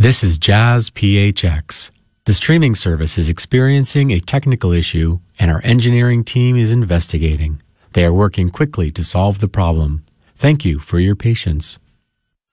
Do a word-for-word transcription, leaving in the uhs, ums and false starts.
This is Jazz P H X. The streaming service is experiencing a technical issue, and our engineering team is investigating. They are working quickly to solve the problem. Thank you for your patience.